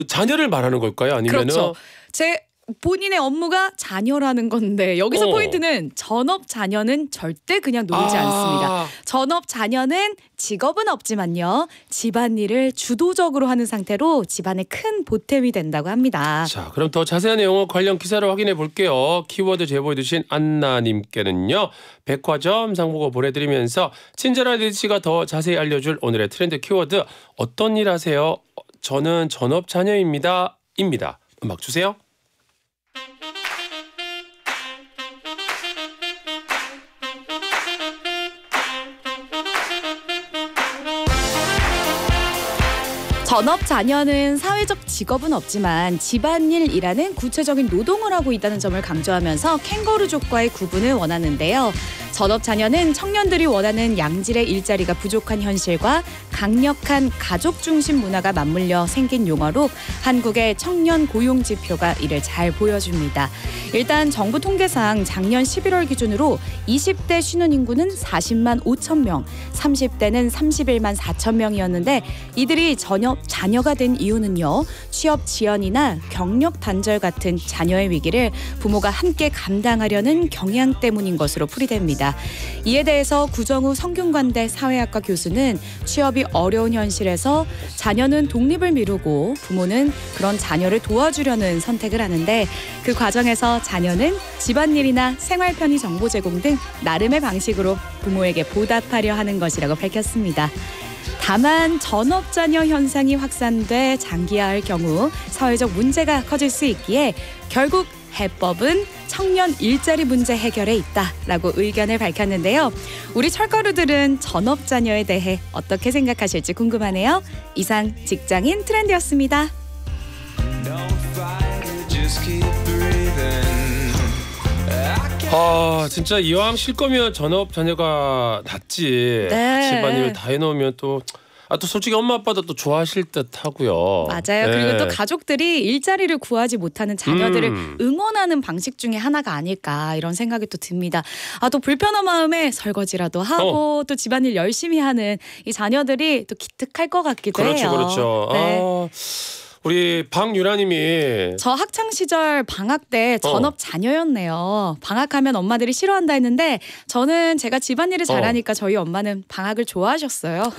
자녀를 말하는 걸까요? 아니면은 그렇죠. 제 본인의 업무가 자녀라는 건데 여기서 포인트는 전업 자녀는 절대 그냥 놀지 않습니다. 전업 자녀는 직업은 없지만요. 집안일을 주도적으로 하는 상태로 집안에 큰 보탬이 된다고 합니다. 자, 그럼 더 자세한 내용을 관련 기사를 확인해 볼게요. 키워드 제보해 주신 안나님께는요. 백화점 상품권 보내드리면서 친절한 리치가 더 자세히 알려줄 오늘의 트렌드 키워드 어떤 일 하세요? 저는 전업 자녀입니다. 입니다. 음악 주세요. 전업 자녀는 사회적 직업은 없지만 집안일이라는 구체적인 노동을 하고 있다는 점을 강조하면서 캥거루족과의 구분을 원하는데요. 전업 자녀는 청년들이 원하는 양질의 일자리가 부족한 현실과 강력한 가족 중심 문화가 맞물려 생긴 용어로 한국의 청년 고용 지표가 이를 잘 보여줍니다. 일단 정부 통계상 작년 11월 기준으로 20대 쉬는 인구는 40만 5천 명, 30대는 31만 4천 명이었는데 이들이 자녀가 된 이유는요. 취업 지연이나 경력 단절 같은 자녀의 위기를 부모가 함께 감당하려는 경향 때문인 것으로 풀이됩니다. 이에 대해서 구정우 성균관대 사회학과 교수는 취업이 어려운 현실에서 자녀는 독립을 미루고 부모는 그런 자녀를 도와주려는 선택을 하는데 그 과정에서 자녀는 집안일이나 생활 편의 정보 제공 등 나름의 방식으로 부모에게 보답하려 하는 것이라고 밝혔습니다. 다만 전업자녀 현상이 확산돼 장기화할 경우 사회적 문제가 커질 수 있기에 결국 해법은 청년 일자리 문제 해결에 있다라고 의견을 밝혔는데요. 우리 철가루들은 전업자녀에 대해 어떻게 생각하실지 궁금하네요. 이상 직장인 트렌드였습니다. 진짜 이왕 쉴 거면 전업 자녀가 낫지. 네. 집안일 다 해놓으면 또 솔직히 엄마 아빠도 또 좋아하실 듯 하고요. 맞아요. 네. 그리고 또 가족들이 일자리를 구하지 못하는 자녀들을 응원하는 방식 중에 하나가 아닐까 이런 생각이 또 듭니다. 또 불편한 마음에 설거지라도 하고 또 집안일 열심히 하는 이 자녀들이 또 기특할 것 같기도 해요. 그렇죠. 네. 우리 박유라님이 저 학창 시절 방학 때 전업 자녀였네요. 방학하면 엄마들이 싫어한다 했는데 저는 제가 집안일을 잘하니까 저희 엄마는 방학을 좋아하셨어요.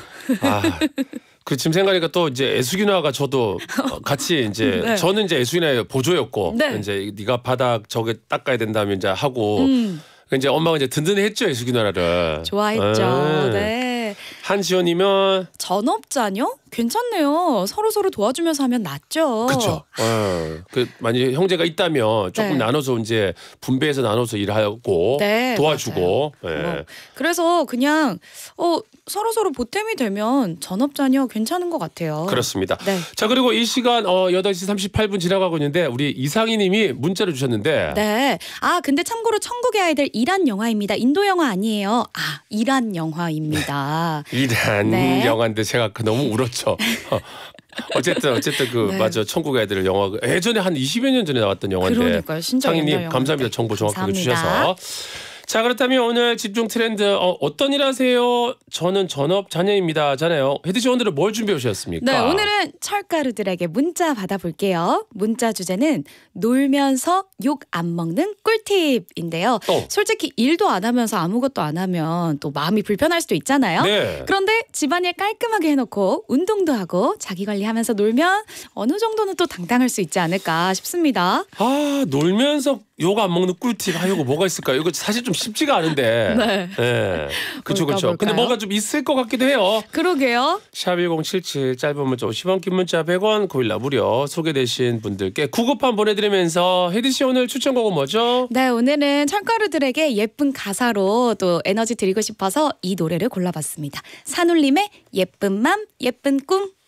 그 지금 생각하니까 또 이제 애수기 누나가 저도 같이 이제 네. 저는 이제 애수기 누나의 보조였고 네. 이제 네가 바닥 저게 닦아야 된다면 이제 하고 이제 엄마가 이제 든든했죠 애수기 누나를. 좋아했죠. 네. 한지연이면 전업 자녀? 괜찮네요. 서로 도와주면서 하면 낫죠. 그렇죠. 그 만약 형제가 있다면 조금 네. 나눠서 이제 분배해서 나눠서 일하고 네, 도와주고. 예. 그래서 그냥 서로 보탬이 되면 전업 자녀 괜찮은 것 같아요. 그렇습니다. 네. 자, 그리고 이 시간 8시 38분 지나가고 있는데 우리 이상희 님이 문자를 주셨는데 네. 근데 참고로 천국의 아이들 이란 영화입니다. 인도 영화 아니에요. 이란 영화입니다. 이란 네. 영화인데 제가 너무 울었죠. 어쨌든 네. 맞아 천국의 아이들 영화 예전에 한 20여 년 전에 나왔던 영화인데. 그러니까요. 진짜 옛날 상희님 영화인데. 감사합니다. 정보 정확하게 감사합니다. 주셔서. 자, 그렇다면 오늘 집중 트렌드 어떤 일 하세요? 저는 전업 자녀입니다잖아요. 혜디 씨 오늘은 뭘 준비해 오셨습니까? 네, 오늘은 철가루들에게 문자 받아볼게요. 문자 주제는 놀면서 욕 안 먹는 꿀팁인데요. 솔직히 일도 안 하면서 아무것도 안 하면 또 마음이 불편할 수도 있잖아요. 네. 그런데 집안일 깔끔하게 해놓고 운동도 하고 자기 관리하면서 놀면 어느 정도는 또 당당할 수 있지 않을까 싶습니다. 놀면서 욕 안 먹는 꿀팁. 이거 뭐가 있을까요? 이거 사실 좀 쉽지가 않은데. 네. 네. 그렇죠. 뭘까요? 근데 뭐가 좀 있을 것 같기도 해요. 그러게요. 샵 1077 짧은 문자 50원 긴 문자 100원 고일라 무료 소개되신 분들께 구급판 보내드리면서 혜디 씨 오늘 추천곡은 뭐죠? 네, 오늘은 철가루들에게 예쁜 가사로 또 에너지 드리고 싶어서 이 노래를 골라봤습니다. 산울림의 예쁜 맘 예쁜 꿈.